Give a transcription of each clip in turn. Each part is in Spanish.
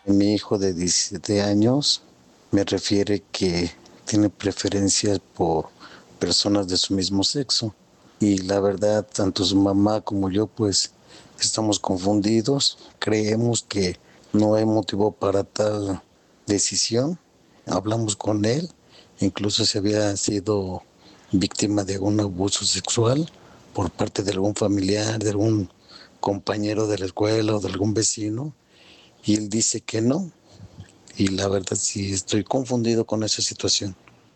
Mi hijo de 17 años me refiere que tiene preferencias por personas de su mismo sexo. Y la verdad, tanto su mamá como yo, pues, estamos confundidos. Creemos que no hay motivo para tal decisión. Hablamos con él, incluso si había sido víctima de algún abuso sexual por parte de algún familiar, de algún compañero de la escuela o de algún vecino. Y él dice que no. Y la verdad sí estoy confundido con esa situación.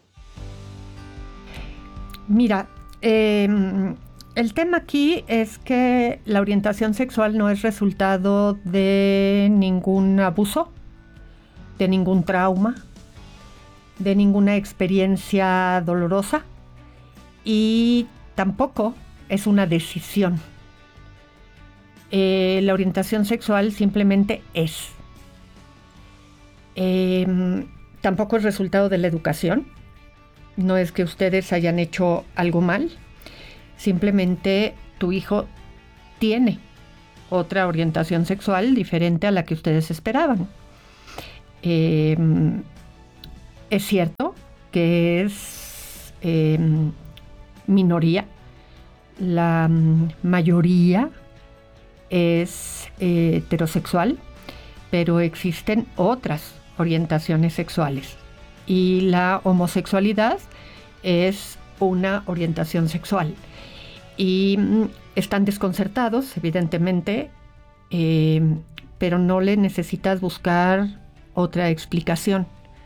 Mira, el tema aquí es que la orientación sexual no es resultado de ningún abuso, de ningún trauma, de ninguna experiencia dolorosa y tampoco es una decisión. La orientación sexual simplemente es. Tampoco es resultado de la educación. No es que ustedes hayan hecho algo mal. Simplemente tu hijo tiene otra orientación sexual diferente a la que ustedes esperaban. Es cierto que es minoría. La mayoría es heterosexual, pero existen otras orientaciones sexuales. Y la homosexualidad es una orientación sexual. Y están desconcertados, evidentemente, pero no le necesitas buscar otra explicación,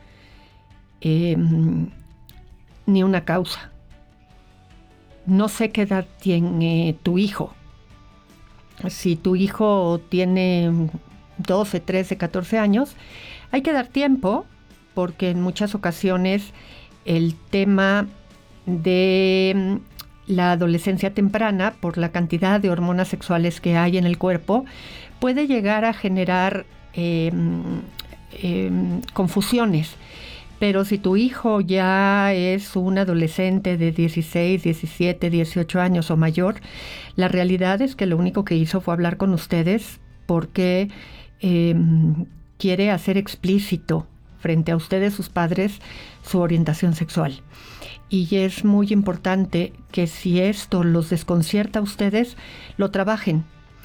ni una causa. No sé qué edad tiene tu hijo. Si tu hijo tiene 12, 13, 14 años, hay que dar tiempo, porque en muchas ocasiones el tema de la adolescencia temprana, por la cantidad de hormonas sexuales que hay en el cuerpo, puede llegar a generar confusiones. Pero si tu hijo ya es un adolescente de 16, 17, 18 años o mayor, la realidad es que lo único que hizo fue hablar con ustedes porque quiere hacer explícito frente a ustedes, sus padres, su orientación sexual. Y es muy importante que si esto los desconcierta a ustedes, lo trabajen.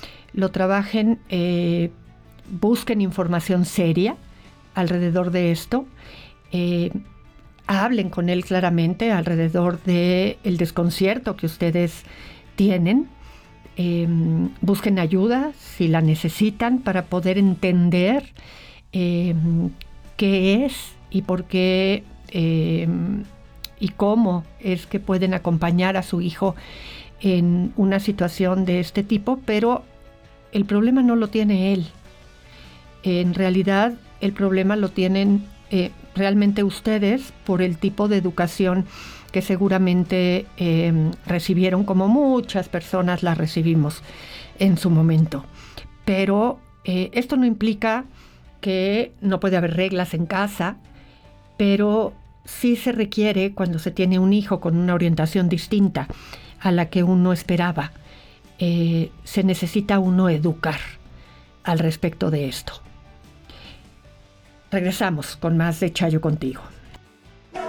Busquen información seria alrededor de esto. Hablen con él claramente alrededor del desconcierto que ustedes tienen. Busquen ayuda si la necesitan para poder entender qué es y por qué y cómo es que pueden acompañar a su hijo en una situación de este tipo, pero el problema no lo tiene él. En realidad, el problema lo tienen realmente ustedes por el tipo de educación que seguramente recibieron, como muchas personas la recibimos en su momento. Pero esto no implica que no puede haber reglas en casa, pero sí se requiere, cuando se tiene un hijo con una orientación distinta a la que uno esperaba, se necesita uno educar al respecto de esto. Regresamos con más de Chayo Contigo.